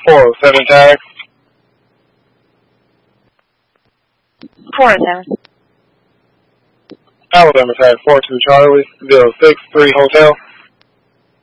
407 tag. 407. Alabama tag 42 Charlie, 063 Hotel.